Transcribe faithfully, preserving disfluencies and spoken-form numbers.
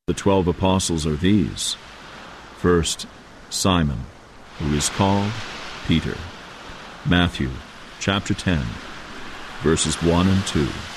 The twelve apostles are these. First, Simon, who is called Peter. Matthew chapter ten, verses one and two.